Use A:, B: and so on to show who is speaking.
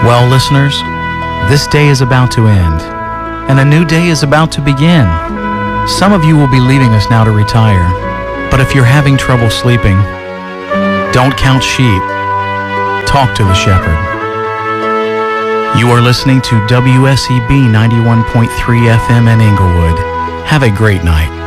A: Well, listeners, this day is about to end, and a new day is about to begin. Some of you will be leaving us now to retire, but if you're having trouble sleeping, don't count sheep. Talk to the shepherd. You are listening to WSEB 91.3 FM in Inglewood. Have a great night.